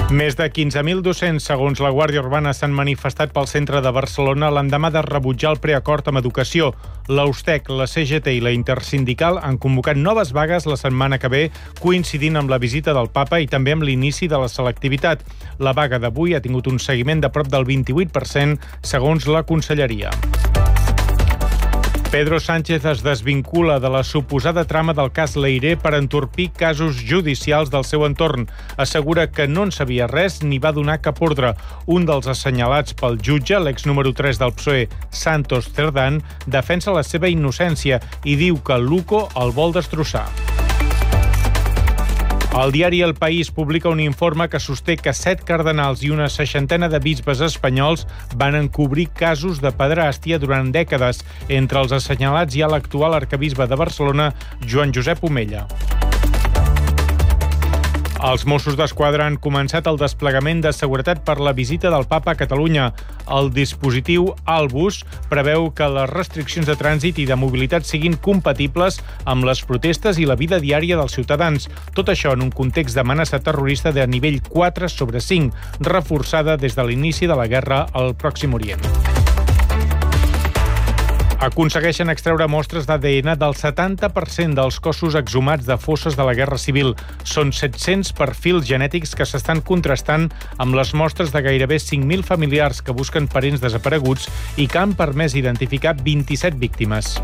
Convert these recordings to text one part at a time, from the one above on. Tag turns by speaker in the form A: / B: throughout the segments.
A: Més de 15.000 docents, segons la Guàrdia Urbana, s'han manifestat pel centre de Barcelona l'endemà de rebutjar el preacord amb educació. La USTEC, la CGT i la Intersindical han convocat noves vagues la setmana que ve, coincidint amb la visita del Papa i també amb l'inici de la selectivitat. La vaga d'avui ha tingut un seguiment de prop del 28%, segons la Conselleria. Pedro Sánchez es desvincula de la suposada trama del cas Leiré per entorpir casos judicials del seu entorn. Assegura que no en sabia res ni va donar cap ordre. Un dels assenyalats pel jutge, l'ex número 3 del PSOE, Santos Cerdán, defensa la seva innocència i diu que Luco el vol destrossar. El diari El País publica un informe que sosté que 7 cardenals i una 60 de bisbes espanyols van encobrir casos de pederàstia durant dècades. Entre els assenyalats hi ha l'actual arquebisbe de Barcelona, Joan Josep Omella. Els Mossos d'Esquadra han començat el desplegament de seguretat per la visita del Papa a Catalunya. El dispositiu Albus preveu que les restriccions de trànsit i de mobilitat siguin compatibles amb les protestes i la vida diària dels ciutadans. Tot això en un context d'amenaça terrorista de nivell 4/5, reforçada des de l'inici de la guerra al Pròxim Orient. Aconsegueixen extreure mostres d'ADN del 70% dels cossos exhumats de fosses de la Guerra Civil. Són 700 perfils genètics que s'estan contrastant amb les mostres de gairebé 5.000 familiars que busquen parents desapareguts i que han permès identificar 27 víctimes.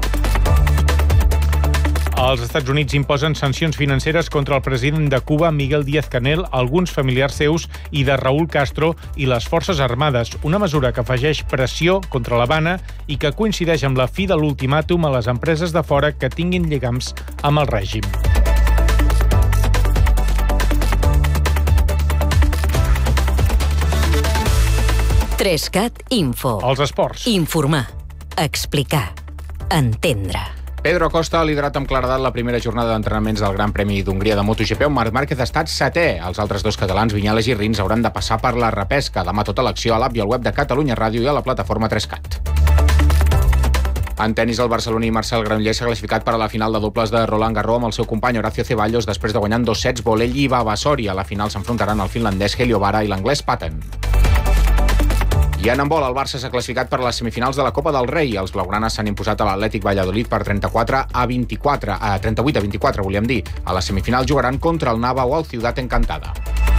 A: Els Estats Units imposen sancions financeres contra el president de Cuba, Miguel Díaz-Canel, alguns familiars seus i de Raúl Castro i les Forces Armades, una mesura que afegeix pressió contra l'Havana i que coincideix amb la fi de l'ultimàtum a les empreses de fora que tinguin lligams amb el règim.
B: Trescat Info.
A: Els esports.
B: Informar. Explicar. Entendre.
C: Pedro Acosta ha liderat amb claredat la primera jornada d'entrenaments del Gran Premi d'Hongria de MotoGP, on Marc Márquez ha estat setè. Els altres dos catalans, Viñales i Rins, hauran de passar per la repesca. Demà tota l'acció a l'app i al web de Catalunya Ràdio i a la plataforma 3CAT. En tenis, el barceloní Marcel Granollers s'ha classificat per a la final de dobles de Roland Garros amb el seu company Horacio Ceballos després de guanyar en 2 sets Bolelli i Vavasori. A la final s'enfrontaran el finlandès Helio Vara i l'anglès Patten. I en handbol, el Barça s'ha classificat per a les semifinals de la Copa del Rei. Els blaugranes s'han imposat a l'Atlètic Valladolid per 38 a 24, volíem dir. A la semifinal jugaran contra el Nava o el Ciutat Encantada.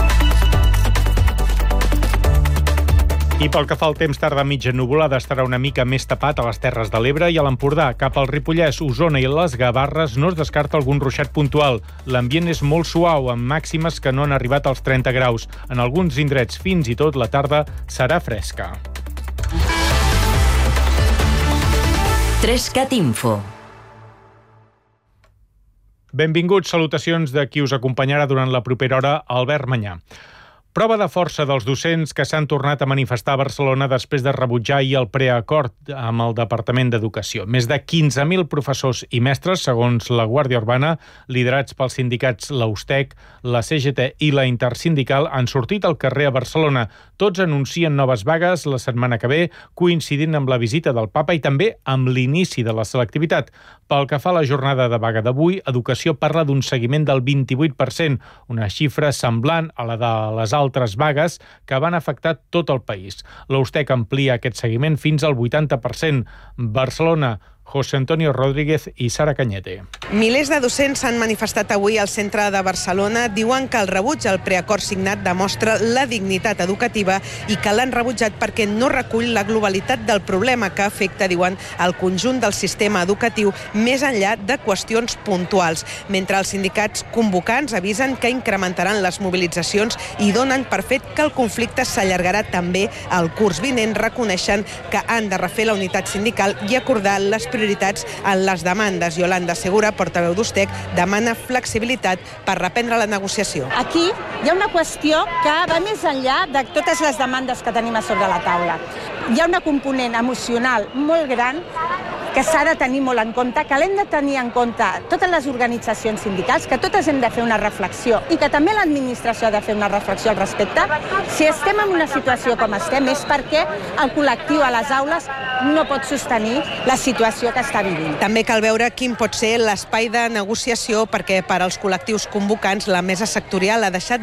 A: I pel que fa al temps, tarda mitja nuvolada, estarà una mica més tapat a les Terres de l'Ebre i a l'Empordà. Cap al Ripollès, Osona i les Gavarres no es descarta algun ruixat puntual. L'ambient és molt suau, amb màximes que no han arribat als 30 graus. En alguns indrets, fins i tot la tarda serà fresca.
B: 3CAT Info.
A: Benvinguts, salutacions de qui us acompanyarà durant la propera hora, Albert Manyà. Prova de força dels docents que s'han tornat a manifestar a Barcelona després de rebutjar ahir el preacord amb el Departament d'Educació. Més de 15.000 professors i mestres, segons la Guàrdia Urbana, liderats pels sindicats la USTEC, la CGT i la Intersindical, han sortit al carrer a Barcelona. Tots anuncien noves vagues la setmana que ve, coincidint amb la visita del Papa i també amb l'inici de la selectivitat. Pel que fa a la jornada de vaga d'avui, Educació parla d'un seguiment del 28%, una xifra semblant a la de les altres vagues que van afectar tot el país. La USTEC amplia aquest seguiment fins al 80%. Barcelona, José Antonio Rodríguez i Sara Cañete.
D: Milers de docents s'han manifestat avui al centre de Barcelona. Diuen que el rebuig al preacord signat demostra la dignitat educativa i que l'han rebutjat perquè no recull la globalitat del problema que afecta, diuen, el conjunt del sistema educatiu més enllà de qüestions puntuals. Mentre els sindicats convocants avisen que incrementaran les mobilitzacions i donen per fet que el conflicte s'allargarà també al curs vinent, reconeixen que han de refer la unitat sindical i acordar les prioritats en les demandes. Yolanda Segura, portaveu d'USTEC, demana flexibilitat per reprendre la negociació.
E: Aquí hi ha una qüestió que va més enllà de totes les demandes que tenim a sobre la taula. Hi ha una component emocional molt gran que s'ha de tenir molt en compte, que l'hem de tenir en compte totes les organitzacions sindicals, que totes hem de fer una reflexió i que també l'administració ha de fer una reflexió al respecte. Si estem en una situació com estem és perquè el col·lectiu a les aules no pot sostenir la situació que està vivint.
D: També cal veure quin pot ser l'espai de negociació perquè per als col·lectius convocants la mesa sectorial ha deixat